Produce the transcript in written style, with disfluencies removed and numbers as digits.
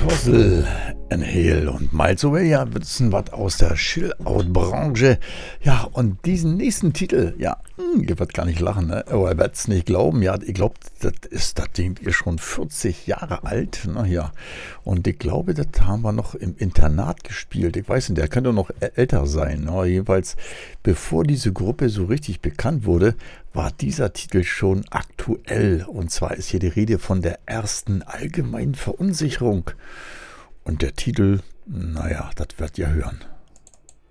Fossil, Inhale und Miles Away, ja, wissen was aus der Chill-Out-Branche. Ja, und diesen nächsten Titel, ja, ihr werdet gar nicht lachen, ne? Aber ihr werdet es nicht glauben, ja, ihr glaubt, das Ding ist schon 40 Jahre alt, na ja. Und ich glaube, das haben wir noch im Internat gespielt. Ich weiß nicht, der könnte noch älter sein, ne? Jedenfalls, bevor diese Gruppe so richtig bekannt wurde, war dieser Titel schon aktuell. Und zwar ist hier die Rede von der ersten allgemeinen Verunsicherung. Und der Titel, naja, das werdet ihr hören.